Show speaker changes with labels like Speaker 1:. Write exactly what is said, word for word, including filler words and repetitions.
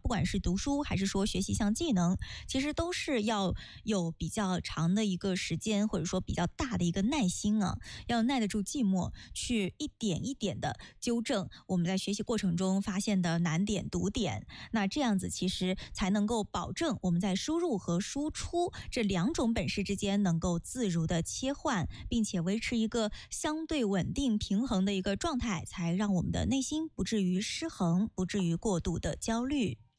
Speaker 1: 不管是读书还是说学习一项技能，其实都是要有比较长的一个时间，或者说比较大的一个耐心啊，要耐得住寂寞，去一点一点的纠正我们在学习过程中发现的难点堵点。那这样子其实才能够保证我们在输入和输出这两种本事之间能够自如的切换，并且维持一个相对稳定平衡的一个状态，才让我们的内心不至于失衡，不至于过度的焦虑。